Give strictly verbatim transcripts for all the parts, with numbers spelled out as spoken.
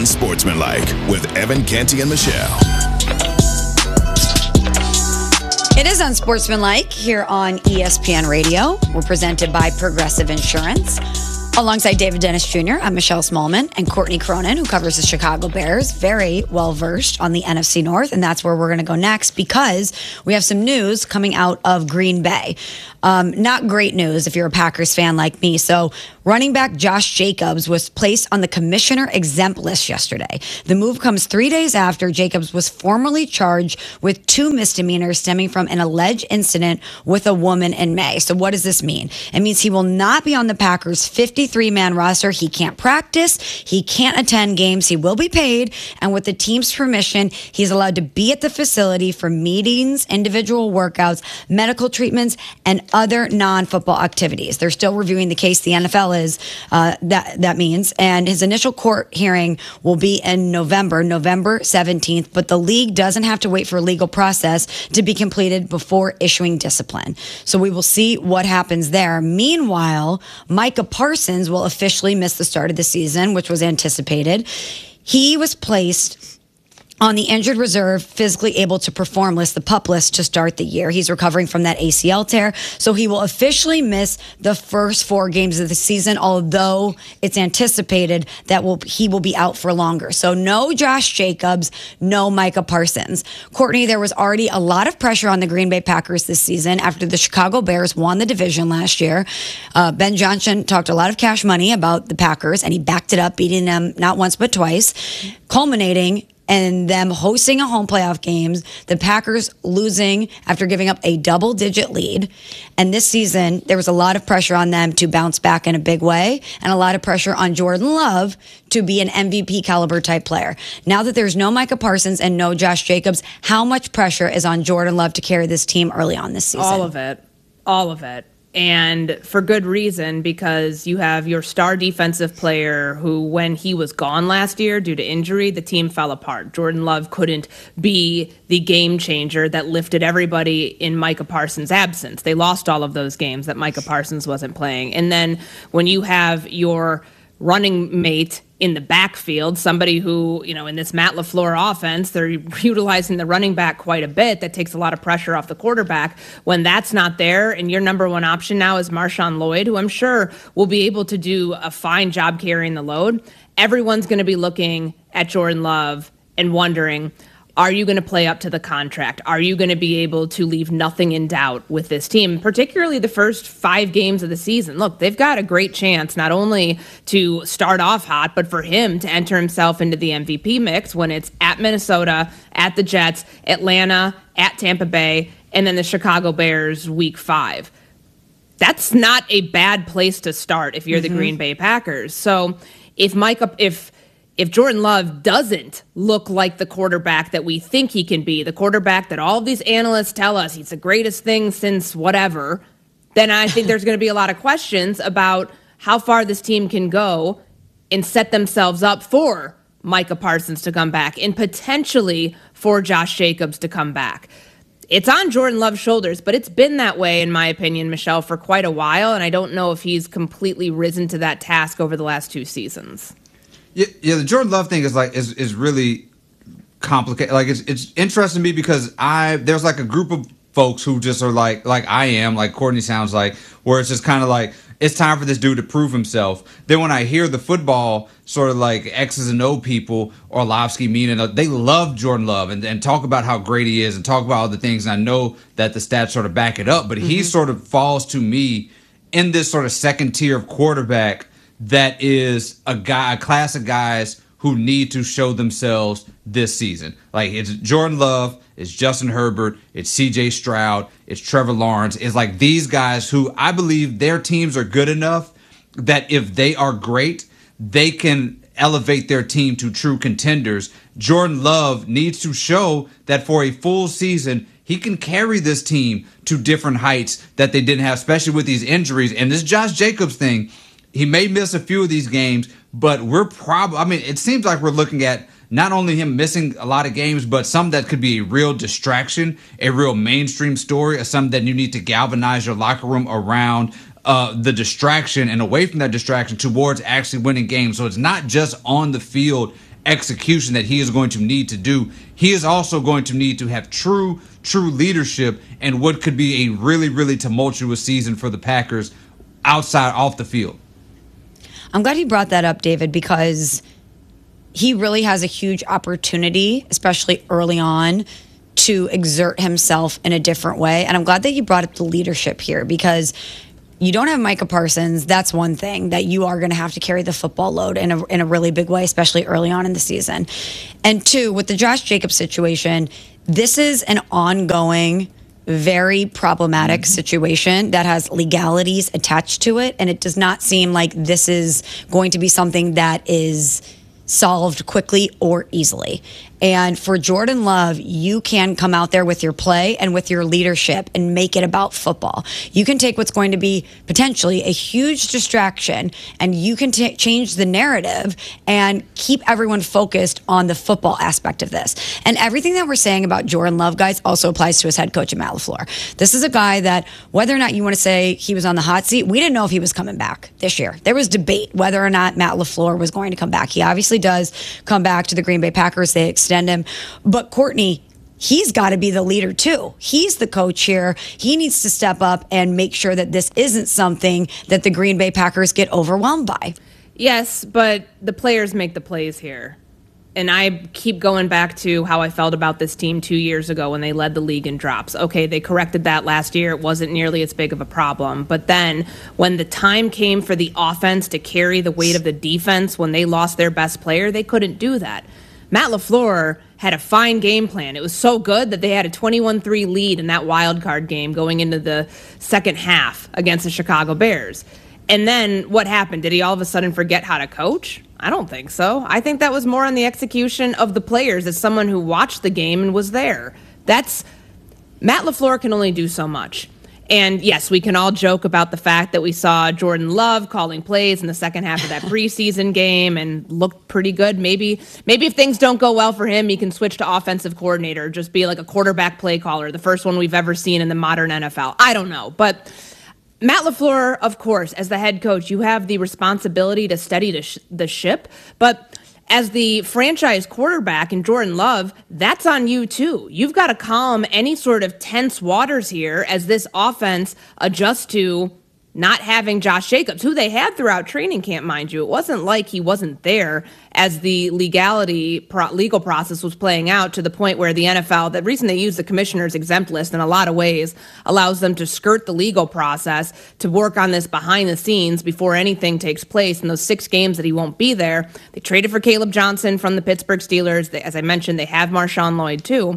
Unsportsmanlike with Evan Canty and Michelle. It is Unsportsmanlike here on E S P N Radio. We're presented by Progressive Insurance. Alongside David Dennis Junior, I'm Michelle Smallman, and Courtney Cronin, who covers the Chicago Bears, very well-versed on the N F C North, and that's where we're going to go next because we have some news coming out of Green Bay. Um, not great news if you're a Packers fan like me. So running back Josh Jacobs was placed on the commissioner exempt list yesterday. The move comes three days after Jacobs was formally charged with two misdemeanors stemming from an alleged incident with a woman in May. So what does this mean? It means he will not be on the Packers' fifty-three man roster. He can't practice. He can't attend games. He will be paid. And with the team's permission, he's allowed to be at the facility for meetings, individual workouts, medical treatments, and other non-football activities. They're still reviewing the case. The N F L is, uh, that, that means. And his initial court hearing will be in November, November seventeenth. But the league doesn't have to wait for a legal process to be completed before issuing discipline. So we will see what happens there. Meanwhile, Micah Parsons will officially miss the start of the season, which was anticipated. He was placed on the injured reserve, physically able to perform list, the PUP list, to start the year. He's recovering from that A C L tear, so he will officially miss the first four games of the season, although it's anticipated that will he will be out for longer. So no Josh Jacobs, no Micah Parsons. Courtney, there was already a lot of pressure on the Green Bay Packers this season after the Chicago Bears won the division last year. Uh, Ben Johnson talked a lot of cash money about the Packers, and he backed it up, beating them not once but twice, culminating and them hosting a home playoff games, the Packers losing after giving up a double-digit lead. And this season, there was a lot of pressure on them to bounce back in a big way and a lot of pressure on Jordan Love to be an M V P caliber type player. Now that there's no Micah Parsons and no Josh Jacobs, how much pressure is on Jordan Love to carry this team early on this season? All of it. All of it. And for good reason, because you have your star defensive player who, when he was gone last year due to injury, the team fell apart. Jordan Love couldn't be the game changer that lifted everybody in Micah Parsons' absence. They lost all of those games that Micah Parsons wasn't playing. And then when you have your running mate in the backfield, somebody who, you know, in this Matt LaFleur offense, they're utilizing the running back quite a bit. That takes a lot of pressure off the quarterback. When that's not there, and your number one option now is Marshawn Lloyd, who I'm sure will be able to do a fine job carrying the load, everyone's going to be looking at Jordan Love and wondering, are you going to play up to the contract? Are you going to be able to leave nothing in doubt with this team, particularly the first five games of the season? Look, they've got a great chance not only to start off hot, but for him to enter himself into the M V P mix when it's at Minnesota, at the Jets, Atlanta, at Tampa Bay, and then the Chicago Bears week five. That's not a bad place to start if you're mm-hmm. the Green Bay Packers. So if Micah, if If Jordan Love doesn't look like the quarterback that we think he can be, the quarterback that all of these analysts tell us he's the greatest thing since whatever, then I think there's going to be a lot of questions about how far this team can go and set themselves up for Micah Parsons to come back and potentially for Josh Jacobs to come back. It's on Jordan Love's shoulders, but it's been that way, in my opinion, Michelle, for quite a while, and I don't know if he's completely risen to that task over the last two seasons. Yeah, yeah, the Jordan Love thing is like is is really complicated. Like it's it's interesting to me because I there's like a group of folks who just are like like I am, like Courtney sounds like, where it's just kind of like it's time for this dude to prove himself. Then when I hear the football sort of like X's and O people, Orlovsky, Mina, they love Jordan Love and, and talk about how great he is and talk about all the things. And I know that the stats sort of back it up, but mm-hmm. he sort of falls to me in this sort of second tier of quarterback that is a guy, a class of guys who need to show themselves this season. Like it's Jordan Love, it's Justin Herbert, it's C J Stroud, it's Trevor Lawrence. It's like these guys who I believe their teams are good enough that if they are great, they can elevate their team to true contenders. Jordan Love needs to show that for a full season, he can carry this team to different heights that they didn't have, especially with these injuries. And this Josh Jacobs thing, he may miss a few of these games, but we're probably, I mean, it seems like we're looking at not only him missing a lot of games, but some that could be a real distraction, a real mainstream story, or something that you need to galvanize your locker room around uh, the distraction and away from that distraction towards actually winning games. So it's not just on the field execution that he is going to need to do. He is also going to need to have true, true leadership in what could be a really, really tumultuous season for the Packers outside, off the field. I'm glad you brought that up, David, because he really has a huge opportunity, especially early on, to exert himself in a different way. And I'm glad that you brought up the leadership here, because you don't have Micah Parsons. That's one thing, that you are going to have to carry the football load in a, in a really big way, especially early on in the season. And two, with the Josh Jacobs situation, this is an ongoing, very problematic situation that has legalities attached to it. And it does not seem like this is going to be something that is solved quickly or easily. And for Jordan Love, you can come out there with your play and with your leadership and make it about football. You can take what's going to be potentially a huge distraction, and you can t- change the narrative and keep everyone focused on the football aspect of this. And everything that we're saying about Jordan Love, guys, also applies to his head coach, Matt LaFleur. This is a guy that, whether or not you want to say he was on the hot seat, we didn't know if he was coming back this year. There was debate whether or not Matt LaFleur was going to come back. He obviously does come back to the Green Bay Packers. They extend him. But Courtney, he's got to be the leader too. He's the coach here. He needs to step up and make sure that this isn't something that the Green Bay Packers get overwhelmed by. Yes, but the players make the plays here. And I keep going back to how I felt about this team two years ago when they led the league in drops. Okay, they corrected that last year. It wasn't nearly as big of a problem. But then when the time came for the offense to carry the weight of the defense, when they lost their best player, they couldn't do that. Matt LaFleur had a fine game plan. It was so good that they had a twenty-one three lead in that wild card game going into the second half against the Chicago Bears. And then what happened? Did he all of a sudden forget how to coach? I don't think so. I think that was more on the execution of the players as someone who watched the game and was there. That's Matt LaFleur can only do so much. And yes, we can all joke about the fact that we saw Jordan Love calling plays in the second half of that preseason game and looked pretty good. Maybe maybe if things don't go well for him, he can switch to offensive coordinator, just be like a quarterback play caller, the first one we've ever seen in the modern N F L. I don't know. But Matt LaFleur, of course, as the head coach, you have the responsibility to steady the, sh- the ship. But as the franchise quarterback in Jordan Love, that's on you too. You've got to calm any sort of tense waters here as this offense adjusts to not having Josh Jacobs, who they had throughout training camp, mind you. It wasn't like he wasn't there as the legality pro- legal process was playing out to the point where the N F L, the reason they use the commissioner's exempt list in a lot of ways allows them to skirt the legal process to work on this behind the scenes before anything takes place in those six games that he won't be there. They traded for Caleb Johnson from the Pittsburgh Steelers. They, as I mentioned, they have Marshawn Lloyd too.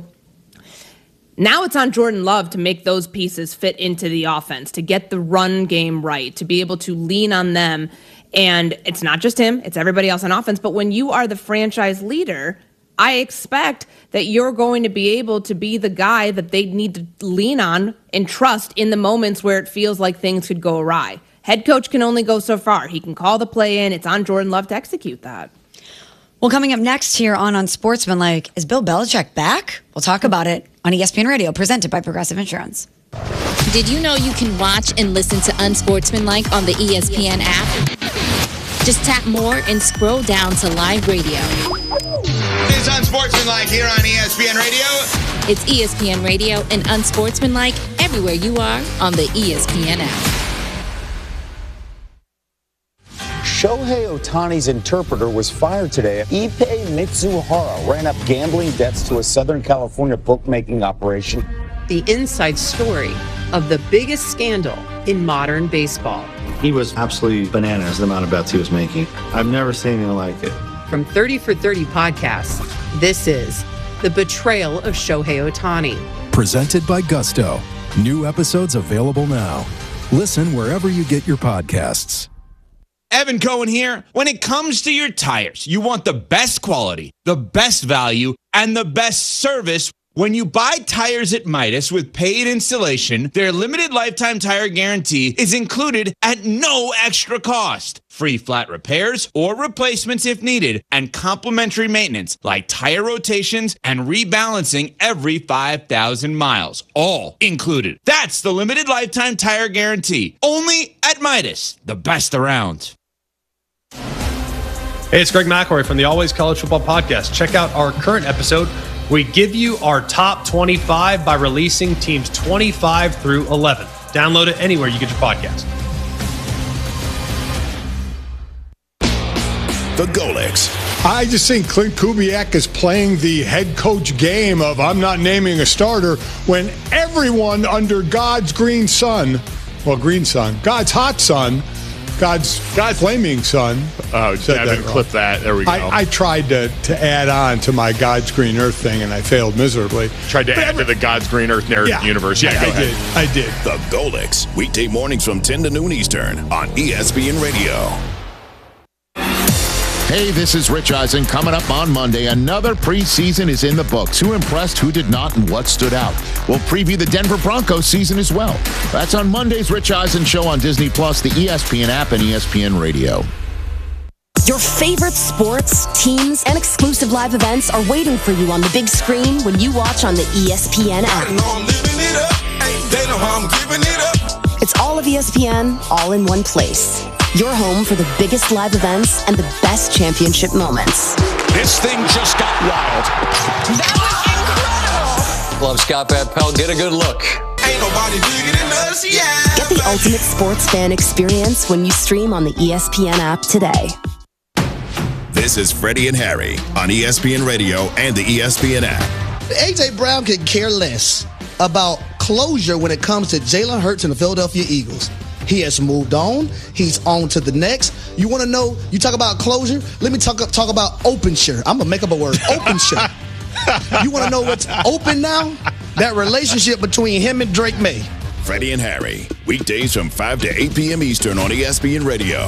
Now it's on Jordan Love to make those pieces fit into the offense, to get the run game right, to be able to lean on them. And it's not just him, it's everybody else on offense. But when you are the franchise leader, I expect that you're going to be able to be the guy that they need to lean on and trust in the moments where it feels like things could go awry. Head coach can only go so far. He can call the play in. It's on Jordan Love to execute that. Well, coming up next here on Unsportsmanlike, is Bill Belichick back? We'll talk about it on E S P N Radio, presented by Progressive Insurance. Did you know you can watch and listen to Unsportsmanlike on the E S P N app? Just tap more and scroll down to live radio. It's Unsportsmanlike here on E S P N Radio. It's E S P N Radio and Unsportsmanlike everywhere you are on the E S P N app. Shohei Ohtani's interpreter was fired today. Ippei Mitsuhara ran up gambling debts to a Southern California bookmaking operation. The inside story of the biggest scandal in modern baseball. He was absolutely bananas, the amount of bets he was making. I've never seen anything like it. From thirty for thirty podcasts, this is The Betrayal of Shohei Ohtani. Presented by Gusto. New episodes available now. Listen wherever you get your podcasts. Evan Cohen here. When it comes to your tires, you want the best quality, the best value, and the best service. When you buy tires at Midas with paid installation, their limited lifetime tire guarantee is included at no extra cost. Free flat repairs or replacements if needed, and complimentary maintenance like tire rotations and rebalancing every five thousand miles. All included. That's the limited lifetime tire guarantee. Only at Midas, the best around. Hey, it's Greg McElroy from the Always College Football Podcast. Check out our current episode. We give you our top twenty-five by releasing teams twenty-five through eleven. Download it anywhere you get your podcast. The Golics. I just think Clint Kubiak is playing the head coach game of I'm not naming a starter when everyone under God's green sun, well, green sun, God's hot sun, God's God's flaming sun. Oh, Devin, clip that. There we go. I, I tried to, to add on to my God's green earth thing, and I failed miserably. Tried to but add every, to the God's green earth narrative yeah, universe. Yeah, I, I did. I did. The Golics, weekday mornings from ten to noon Eastern on E S P N Radio. Hey, this is Rich Eisen. Coming up on Monday, another preseason is in the books. Who impressed, who did not, and what stood out? We'll preview the Denver Broncos season as well. That's on Monday's Rich Eisen Show on Disney Plus, the E S P N app, and E S P N Radio. Your favorite sports, teams, and exclusive live events are waiting for you on the big screen when you watch on the E S P N app. It's all of E S P N, all in one place. Your home for the biggest live events and the best championship moments. This thing just got wild. That was incredible. Love Scott Van Pelt. Get a good look. Ain't nobody bigger than us, yeah. Get the ultimate sports fan experience when you stream on the E S P N app today. This is Freddie and Harry on E S P N Radio and the E S P N app. A J Brown could care less about closure when it comes to Jalen Hurts and the Philadelphia Eagles. He has moved on. He's on to the next. You want to know, you talk about closure? Let me talk talk about open shirt. I'm going to make up a word. Open shirt. You want to know what's open now? That relationship between him and Drake May. Freddie and Harry, weekdays from five to eight p.m. Eastern on E S P N Radio.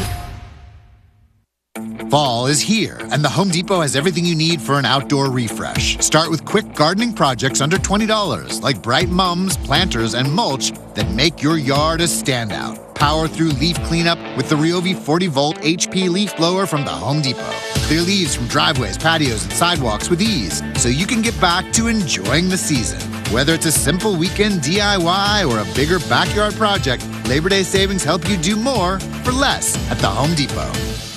Fall is here, and the Home Depot has everything you need for an outdoor refresh. Start with quick gardening projects under twenty dollars, like bright mums, planters, and mulch that make your yard a standout. Power through leaf cleanup with the Ryobi forty volt H P leaf blower from the Home Depot. Clear leaves from driveways, patios, and sidewalks with ease, so you can get back to enjoying the season. Whether it's a simple weekend D I Y or a bigger backyard project, Labor Day savings help you do more for less at the Home Depot.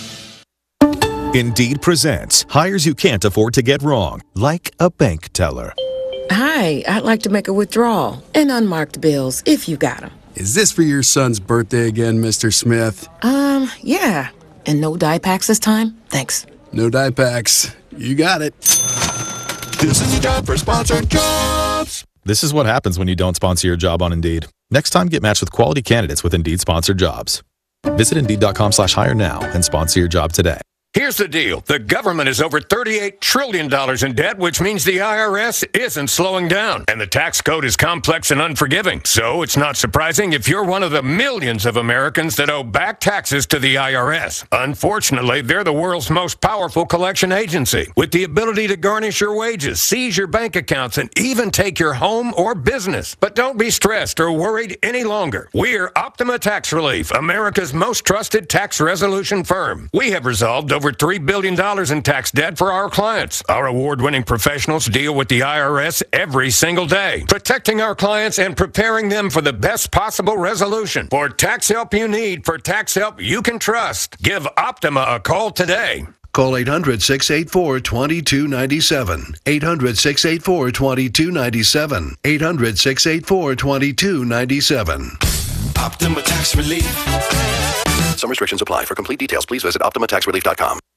Indeed presents hires you can't afford to get wrong, like a bank teller. Hi, I'd like to make a withdrawal and unmarked bills if you got them. Is this for your son's birthday again, Mister Smith? Um, yeah. And no dye packs this time? Thanks. No dye packs. You got it. This is a job for sponsored jobs. This is what happens when you don't sponsor your job on Indeed. Next time, get matched with quality candidates with Indeed sponsored jobs. Visit Indeed.com slash hire now and sponsor your job today. Here's the deal. The government is over thirty-eight trillion dollars in debt, which means the I R S isn't slowing down. And the tax code is complex and unforgiving. So it's not surprising if you're one of the millions of Americans that owe back taxes to the I R S. Unfortunately, they're the world's most powerful collection agency, with the ability to garnish your wages, seize your bank accounts, and even take your home or business. But don't be stressed or worried any longer. We're Optima Tax Relief, America's most trusted tax resolution firm. We have resolved over Over three billion dollars in tax debt for our clients. Our award-winning professionals deal with the I R S every single day, protecting our clients and preparing them for the best possible resolution. For tax help you need, for tax help you can trust, give Optima a call today. Call eight hundred, six eight four, two two nine seven. eight hundred, six eight four, two two nine seven. eight hundred, six eight four, two two nine seven. Optima Tax Relief. Some restrictions apply. For complete details, please visit Optima Tax Relief dot com.